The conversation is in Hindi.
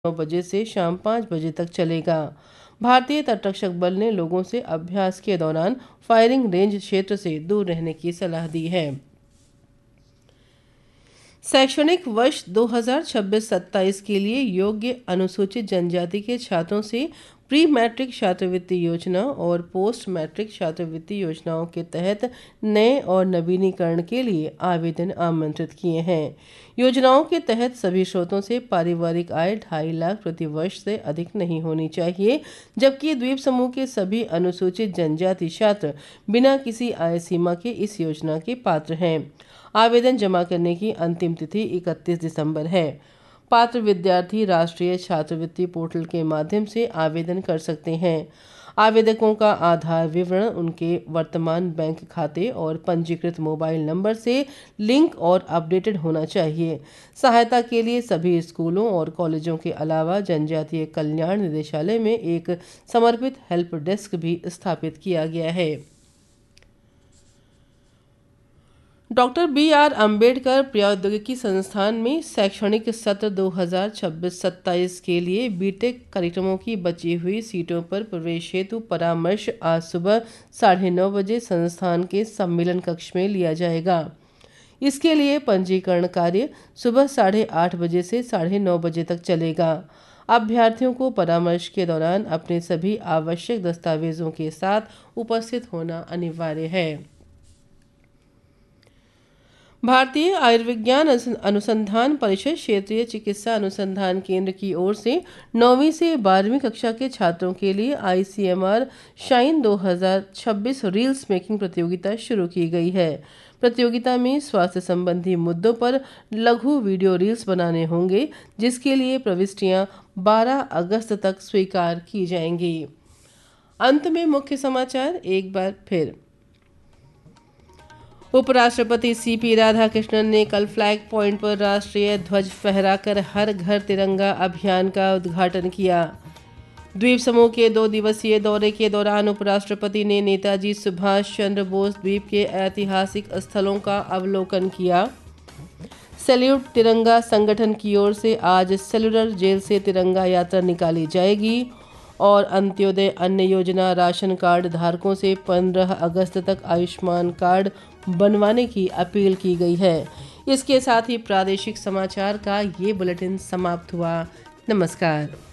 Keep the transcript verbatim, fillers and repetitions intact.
नौ बजे से शाम पाँच बजे तक चलेगा। भारतीय तटरक्षक बल ने लोगों से अभ्यास के दौरान फायरिंग रेंज क्षेत्र से दूर रहने की सलाह दी है। शैक्षणिक वर्ष दो हज़ार छब्बीस सत्ताईस के लिए योग्य अनुसूचित जनजाति के छात्रों से प्री मैट्रिक छात्रवृत्ति योजना और पोस्ट मैट्रिक छात्रवृत्ति योजनाओं के तहत नए और नवीनीकरण के लिए आवेदन आमंत्रित किए हैं। योजनाओं के तहत सभी स्रोतों से पारिवारिक आय ढाई लाख प्रति वर्ष से अधिक नहीं होनी चाहिए, जबकि द्वीप समूह के सभी अनुसूचित जनजाति छात्र बिना किसी आय सीमा के इस योजना के पात्र हैं। आवेदन जमा करने की अंतिम तिथि इकतीस दिसंबर है। पात्र विद्यार्थी राष्ट्रीय छात्रवृत्ति पोर्टल के माध्यम से आवेदन कर सकते हैं। आवेदकों का आधार विवरण उनके वर्तमान बैंक खाते और पंजीकृत मोबाइल नंबर से लिंक और अपडेटेड होना चाहिए। सहायता के लिए सभी स्कूलों और कॉलेजों के अलावा जनजातीय कल्याण निदेशालय में एक समर्पित हेल्प डेस्क भी स्थापित किया गया है। डॉक्टर बी आर अम्बेडकर प्रौद्योगिकी संस्थान में शैक्षणिक सत्र दो हज़ार छब्बीस सत्ताईस के लिए बीटेक कार्यक्रमों की बची हुई सीटों पर प्रवेश हेतु परामर्श आज सुबह साढ़े नौ बजे संस्थान के सम्मेलन कक्ष में लिया जाएगा। इसके लिए पंजीकरण कार्य सुबह साढ़े आठ बजे से साढ़े नौ बजे तक चलेगा। अभ्यर्थियों को परामर्श के दौरान अपने सभी आवश्यक दस्तावेजों के साथ उपस्थित होना अनिवार्य है। भारतीय आयुर्विज्ञान अनुसंधान परिषद क्षेत्रीय चिकित्सा अनुसंधान केंद्र की ओर से नौवीं से बारहवीं कक्षा के छात्रों के लिए आई सी एम आर शाइन दो हज़ार छब्बीस रील्स मेकिंग प्रतियोगिता शुरू की गई है। प्रतियोगिता में स्वास्थ्य संबंधी मुद्दों पर लघु वीडियो रील्स बनाने होंगे, जिसके लिए प्रविष्टियां बारह अगस्त तक स्वीकार की जाएंगी। अंत में मुख्य समाचार एक बार फिर। उपराष्ट्रपति सी पी राधाकृष्णन ने कल फ्लैग पॉइंट पर राष्ट्रीय ध्वज फहराकर हर घर तिरंगा अभियान का उद्घाटन किया। द्वीप समूह के दो दिवसीय दौरे के दौरान उपराष्ट्रपति ने नेताजी सुभाष चंद्र बोस द्वीप के ऐतिहासिक स्थलों का अवलोकन किया। सैल्यूट तिरंगा संगठन की ओर से आज सेलुलर जेल से तिरंगा यात्रा निकाली जाएगी और अंत्योदय अन्न योजना राशन कार्ड धारकों से पंद्रह अगस्त तक आयुष्मान कार्ड बनवाने की अपील की गई है। इसके साथ ही प्रादेशिक समाचार का ये बुलेटिन समाप्त हुआ। नमस्कार।